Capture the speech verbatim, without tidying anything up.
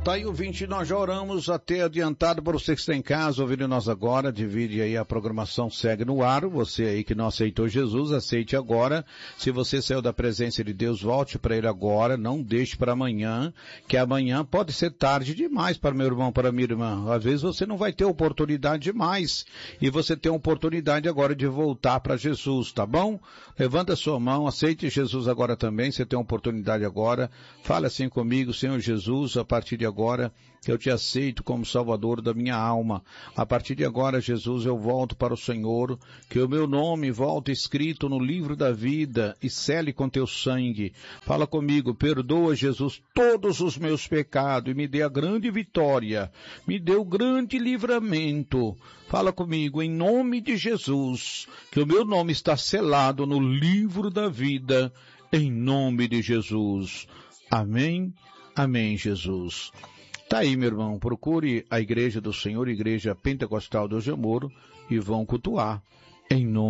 Tá aí, ouvinte, nós já oramos até adiantado para você que está em casa, ouvindo nós agora, divide aí a programação, segue no ar, você aí que não aceitou Jesus, aceite agora, se você saiu da presença de Deus, volte para Ele agora, não deixe para amanhã, que amanhã pode ser tarde demais para meu irmão, para minha irmã, às vezes você não vai ter oportunidade demais, e você tem a oportunidade agora de voltar para Jesus, tá bom? Levanta a sua mão, aceite Jesus agora também, você tem a oportunidade agora, fala assim comigo, Senhor Jesus, a partir de agora eu te aceito como Salvador da minha alma. A partir de agora, Jesus, eu volto para o Senhor, que o meu nome volte escrito no livro da vida e cele com teu sangue. Fala comigo, perdoa, Jesus, todos os meus pecados e me dê a grande vitória, me dê o grande livramento. Fala comigo, em nome de Jesus, que o meu nome está selado no livro da vida, em nome de Jesus. Amém. Amém, Jesus. Tá aí, meu irmão, procure a Igreja do Senhor, Igreja Pentecostal do Jamoro, e vão cultuar em nome